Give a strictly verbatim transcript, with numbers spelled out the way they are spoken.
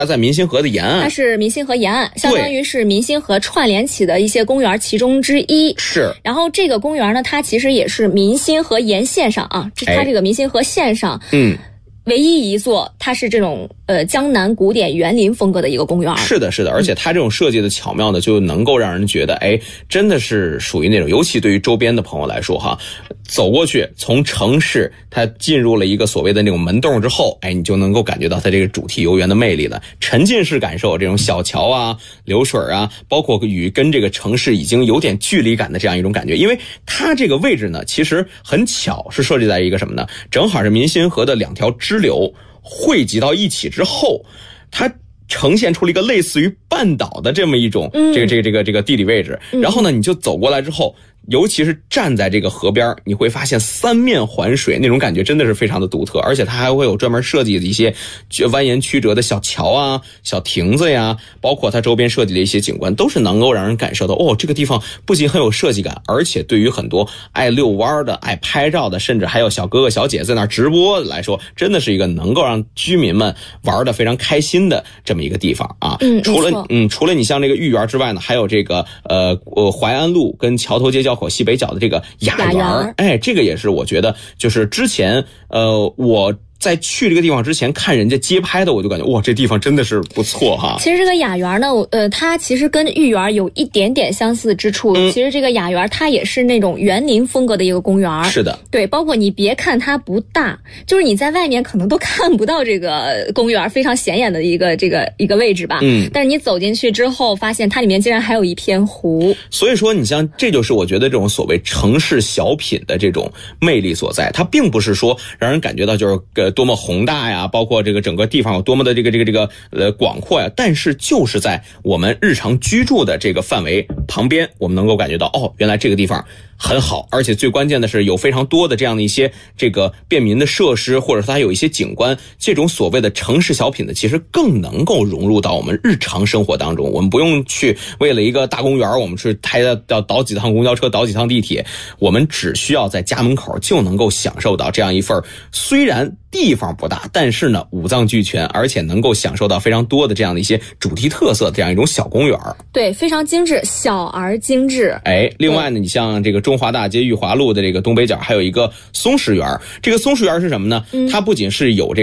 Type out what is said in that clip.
它在民心河的沿岸， 它是民心河沿岸，相当于是民心河串联起的一些公园其中之一。 是。 然后这个公园呢，它其实也是民心河沿线上啊，它这个民心河线上， 嗯。 唯一一座它是这种呃江南古典园林风格的一个公园。 是的，是的，而且它这种设计的巧妙呢，就能够让人觉得，哎，真的是属于那种，尤其对于周边的朋友来说哈，走过去从城市它进入了一个所谓的那种门洞之后，哎，你就能够感觉到它这个主题游园的魅力了，沉浸式感受这种小桥啊、流水啊，包括与跟这个城市已经有点距离感的这样一种感觉。因为它这个位置呢，其实很巧是设计在一个什么呢？正好是民心河的两条支流汇集到一起之后，它呈现出了一个类似于半岛的这么一种这个这个这个这个地理位置。然后呢，你就走过来之后，尤其是站在这个河边，你会发现三面环水，那种感觉真的是非常的独特。而且它还会有专门设计的一些蜿蜒曲折的小桥啊、小亭子呀，包括它周边设计的一些景观，都是能够让人感受到，哦，这个地方不仅很有设计感，而且对于很多爱遛弯的、爱拍照的，甚至还有小哥哥小姐在那儿直播来说，真的是一个能够让居民们玩得非常开心的这么一个地方啊。 嗯， 除了嗯，除了你像这个御园之外呢，还有这个呃呃淮安路跟桥头街交口西北角的这个雅园，哎，这个也是我觉得就是之前呃我在去这个地方之前看人家街拍的，我就感觉哇，这地方真的是不错哈。 其实这个雅园呢，呃，它其实跟御园有一点点相似之处。嗯、其实这个雅园它也是那种园林风格的一个公园。 是的， 对，包括你别看它不大，就是你在外面可能都看不到这个公园非常显眼的一个这个一个位置吧。嗯，但是你走进去之后，发现它里面竟然还有一片湖。 所以说，你像这就是我觉得这种所谓城市小品的这种魅力所在，它并不是说让人感觉到就是呃。多么宏大呀，包括这个整个地方有多么的这个这个这个呃广阔呀，但是就是在我们日常居住的这个范围旁边，我们能够感觉到，哦，原来这个地方很好，而且最关键的是有非常多的这样的一些这个便民的设施，或者说它有一些景观，这种所谓的城市小品呢，其实更能够融入到我们日常生活当中。我们不用去为了一个大公园，我们去开要倒几趟公交车，倒几趟地铁，我们只需要在家门口就能够享受到这样一份虽然地方不大，但是呢五脏俱全，而且能够享受到非常多的这样的一些主题特色的这样一种小公园。 对，非常精致，小而精致。 哎，另外呢，你像这个中华大街裕华路的这个东北角还有一个松石园，这个松石园是什么呢？嗯、它不仅是有这个